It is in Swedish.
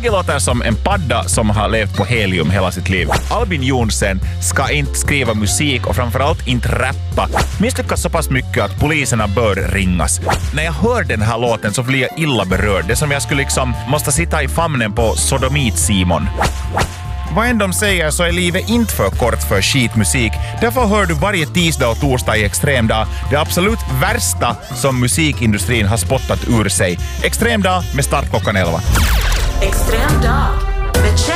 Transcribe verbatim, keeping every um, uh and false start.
Bägge låter som en padda som har levt på helium hela sitt liv. Albin Jonsen ska inte skriva musik och framförallt inte rappa. Misslyckas så pass mycket att poliserna bör ringas. När jag hör den här låten så blir jag illa berörd. Det är som jag skulle liksom måste sitta i famnen på Sodomit-Simon. Vad än de säger så är livet inte för kort för skitmusik. Därför hör du varje tisdag och torsdag i Extremdag det absolut värsta som musikindustrin har spottat ur sig. Extremdag med start klockan elva. Extremdag med